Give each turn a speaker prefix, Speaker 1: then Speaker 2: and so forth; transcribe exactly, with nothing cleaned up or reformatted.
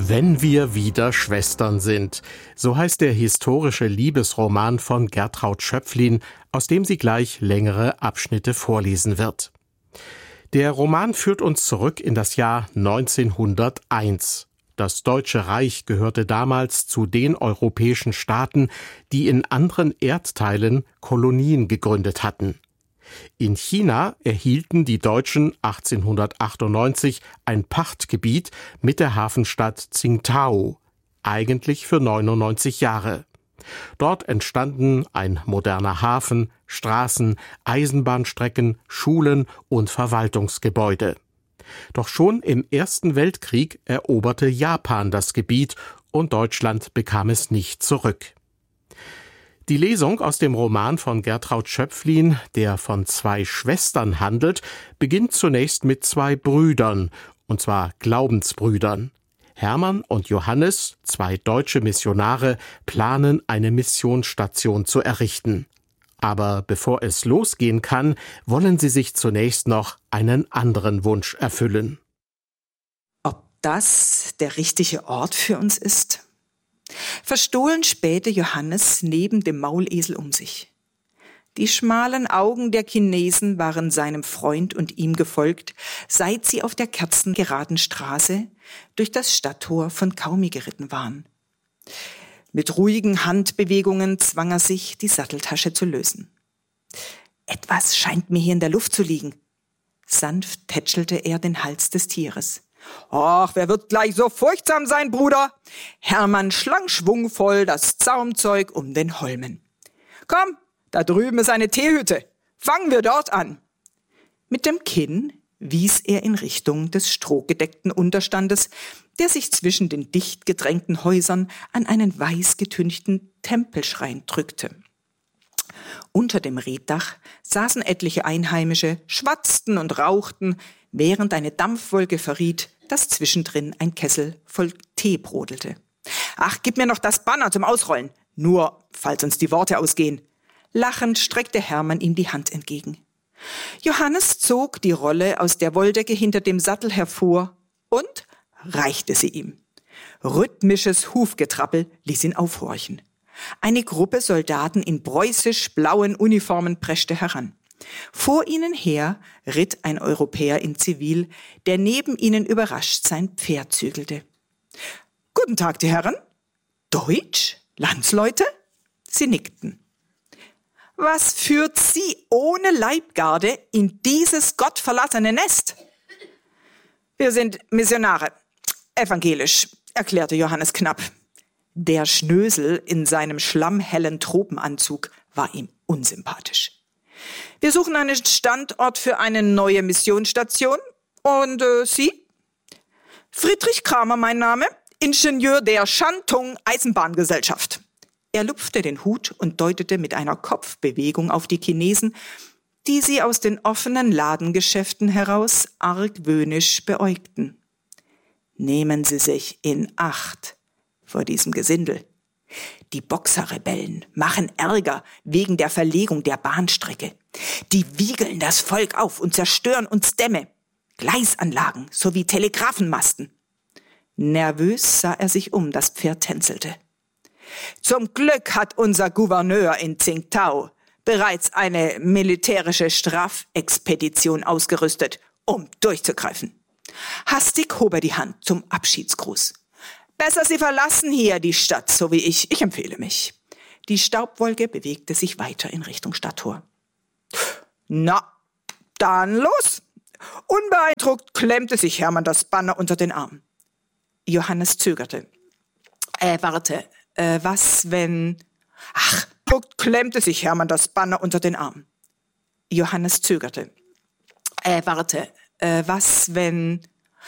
Speaker 1: Wenn wir wieder Schwestern sind. So heißt der historische Liebesroman von Gertraud Schöpflin, aus dem sie gleich längere Abschnitte vorlesen wird. Der Roman führt uns zurück in das Jahr neunzehnhunderteins. Das Deutsche Reich gehörte damals zu den europäischen Staaten, die in anderen Erdteilen Kolonien gegründet hatten. In China erhielten die Deutschen achtzehnhundertachtundneunzig ein Pachtgebiet mit der Hafenstadt Tsingtao, eigentlich für neunundneunzig Jahre. Dort entstanden ein moderner Hafen, Straßen, Eisenbahnstrecken, Schulen und Verwaltungsgebäude. Doch schon im Ersten Weltkrieg eroberte Japan das Gebiet und Deutschland bekam es nicht zurück. Die Lesung aus dem Roman von Gertraud Schöpflin, der von zwei Schwestern handelt, beginnt zunächst mit zwei Brüdern, und zwar Glaubensbrüdern. Hermann und Johannes, zwei deutsche Missionare, planen, eine Missionsstation zu errichten. Aber bevor es losgehen kann, wollen sie sich zunächst noch einen anderen Wunsch erfüllen.
Speaker 2: Ob das der richtige Ort für uns ist? Verstohlen spähte Johannes neben dem Maulesel um sich. Die schmalen Augen der Chinesen waren seinem Freund und ihm gefolgt, seit sie auf der kerzengeraden Straße durch das Stadttor von Kaumi geritten waren. Mit ruhigen Handbewegungen zwang er sich, die Satteltasche zu lösen. »Etwas scheint mir hier in der Luft zu liegen.« Sanft tätschelte er den Hals des Tieres. »Ach, wer wird gleich so furchtsam sein, Bruder?« Hermann schlang schwungvoll das Zaumzeug um den Holmen. »Komm, da drüben ist eine Teehütte. Fangen wir dort an.« Mit dem Kinn wies er in Richtung des strohgedeckten Unterstandes, der sich zwischen den dicht gedrängten Häusern an einen weiß getünchten Tempelschrein drückte. Unter dem Reetdach saßen etliche Einheimische, schwatzten und rauchten, während eine Dampfwolke verriet, dass zwischendrin ein Kessel voll Tee brodelte. »Ach, gib mir noch das Banner zum Ausrollen, nur falls uns die Worte ausgehen.« Lachend streckte Hermann ihm die Hand entgegen. Johannes zog die Rolle aus der Wolldecke hinter dem Sattel hervor und reichte sie ihm. Rhythmisches Hufgetrappel ließ ihn aufhorchen. Eine Gruppe Soldaten in preußisch-blauen Uniformen preschte heran. Vor ihnen her ritt ein Europäer in Zivil, der neben ihnen überrascht sein Pferd zügelte. »Guten Tag, die Herren. Deutsch? Landsleute?« Sie nickten. »Was führt Sie ohne Leibgarde in dieses gottverlassene Nest?« »Wir sind Missionare, evangelisch«, erklärte Johannes knapp. Der Schnösel in seinem schlammhellen Tropenanzug war ihm unsympathisch. »Wir suchen einen Standort für eine neue Missionsstation. Und äh, Sie?« »Friedrich Kramer, mein Name, Ingenieur der Shantung Eisenbahngesellschaft.« Er lupfte den Hut und deutete mit einer Kopfbewegung auf die Chinesen, die sie aus den offenen Ladengeschäften heraus argwöhnisch beäugten. »Nehmen Sie sich in Acht vor diesem Gesindel. Die Boxerrebellen machen Ärger wegen der Verlegung der Bahnstrecke. Die wiegeln das Volk auf und zerstören uns Dämme, Gleisanlagen sowie Telegrafenmasten.« Nervös sah er sich um, das Pferd tänzelte. »Zum Glück hat unser Gouverneur in Tsingtao bereits eine militärische Strafexpedition ausgerüstet, um durchzugreifen.« Hastig hob er die Hand zum Abschiedsgruß. »Besser, Sie verlassen hier die Stadt, so wie ich. Ich empfehle mich.« Die Staubwolke bewegte sich weiter in Richtung Stadttor. »Na, dann los!« Unbeeindruckt klemmte sich Hermann das Banner unter den Arm. Johannes zögerte. »Äh, warte, äh, was, wenn...« »Ach!« klemmte sich Hermann das Banner unter den Arm. Johannes zögerte. »Äh, warte, äh, was, wenn...«